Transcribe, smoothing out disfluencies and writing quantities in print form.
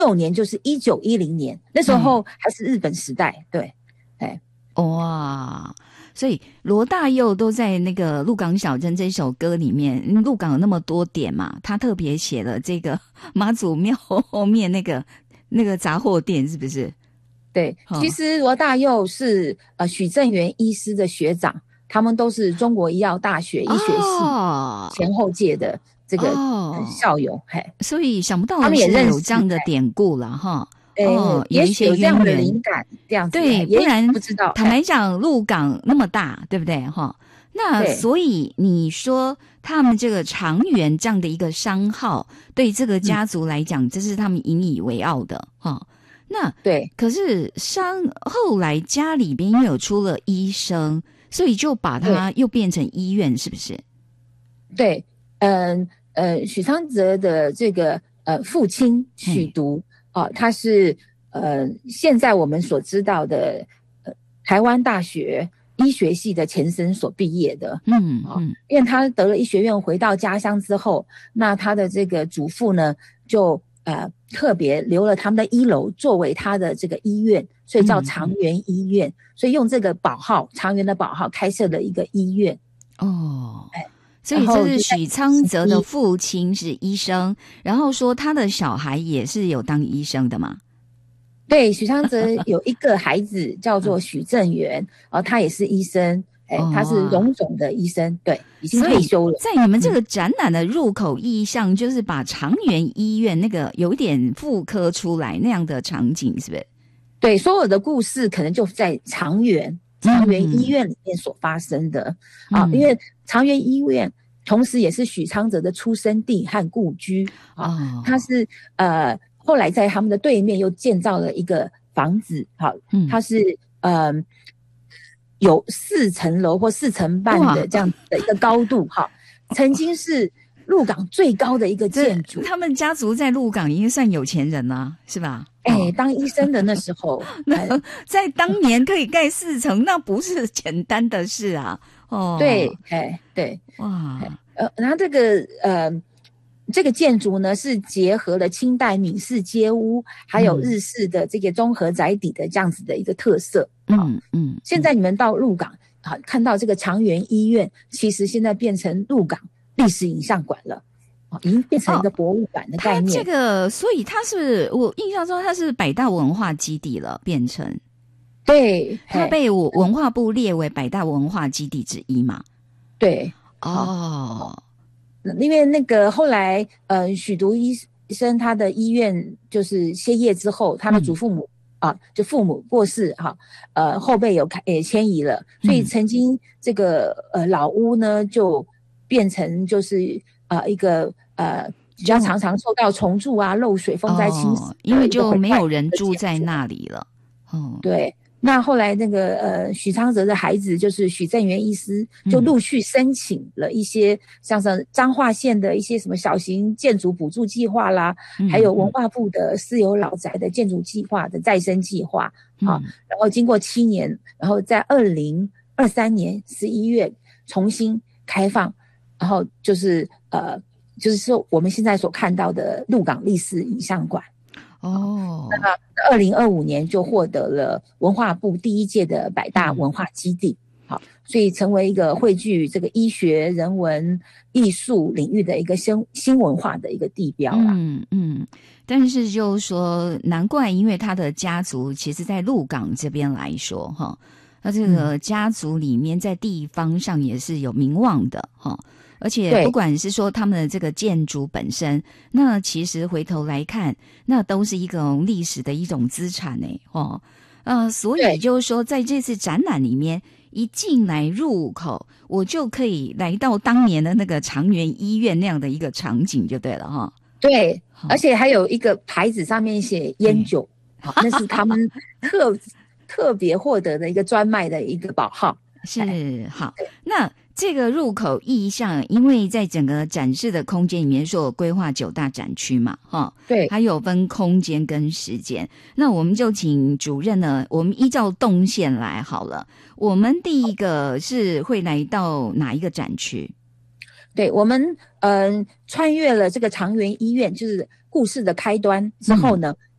年就是1910年，那时候还是日本时代，对， 哇！所以罗大佑都在那个鹿港小镇这首歌里面，鹿港有那么多点嘛，他特别写了这个妈祖庙后面那个杂货店，是不是？ 对，其实罗大佑是许正元医师的学长，他们都是中国医药大学医学系前后届的这个校友， 所以想不到他们也有这样的典故了哈。 也许有这样的灵感，这样子对，不然不知道。 坦白讲，鹿港那么大，对不对哈？那所以你说他们这个长源这样的一个商号，对这个家族来讲，这是他们引以为傲的哈。那对， 可是后来家里边又有出了医生，所以就把它又变成医院，是不是？ 对，许昌泽的这个父亲许独。他是现在我们所知道的台湾大学医学系的前身所毕业的，因为他得了医学院回到家乡之后，那他的这个祖父呢就特别留了他们的1楼作为他的这个医院，所以叫长源医院，所以用这个宝号长源的宝号开设了一个医院。 所以这是许昌泽的父亲是医生，然后说他的小孩也是有当医生的嘛？ 对，许昌泽有一个孩子叫做许正元，他也是医生，他是荣总的医生，对，已经退休了。 在你们这个展览的入口意象，就是把长源医院那个有点复刻出来那样的场景，是不是？ 对，所有的故事可能就在长源医院里面所发生的因为长源医院同时也是许昌泽的出生地和故居他是后来在他们的对面又建造了一个房子它是有4层楼或4层半的这样的一个高度曾经是鹿港最高的一个建筑。 他们家族在鹿港已经算有钱人了，是吧？ 当医生的那时候在当年可以盖4层，那不是简单的事啊。 对，对，哇，然后这个建筑呢是结合了清代闽式街屋还有日式的这个综合宅邸的这样子的一个特色。现在你们到鹿港看到这个长源医院，其实现在变成鹿港历史影像馆了。已经变成一个博物馆的概念。 它这个，所以它是我印象中它是百大文化基地了，变成。 对， 它被文化部列为百大文化基地之一嘛。 对，因为那个后来许独医生他的医院就是歇业之后，他的祖父母就父母过世后辈也迁移了，所以曾经这个老屋呢就变成就是一个比较常常受到虫蛀漏水风灾侵蚀， 因为就没有人住在那里了。 对，那后来那个许昌泽的孩子就是许正元医师就陆续申请了一些像是彰化县的一些什么小型建筑补助计划啦，还有文化部的私有老宅的建筑计划的再生计划然后经过7年，然后在2023年11月重新开放，然后就是说我们现在所看到的鹿港历史影像馆。那2025年就获得了文化部第1届的百大文化基地，所以成为一个汇聚这个医学、人文、艺术领域的一个新文化的一个地标啦。 但是就是说，难怪，因为他的家族其实在鹿港这边来说，那这个家族里面在地方上也是有名望的，而且不管是说他们的这个建筑本身，那其实回头来看，那都是一种历史的一种资产所以就是说在这次展览里面一进来入口，我就可以来到当年的那个长源医院那样的一个场景就对了对，而且还有一个牌子上面写烟酒那是他们特别获得的一个专卖的一个宝号。 是，好，那这个入口意象，因为在整个展示的空间里面说有规划9大展区嘛， 对， 还有分空间跟时间。那我们就请主任呢，我们依照动线来好了。我们第一个是会来到哪一个展区？ 对，我们穿越了这个长源医院，就是故事的开端之后呢，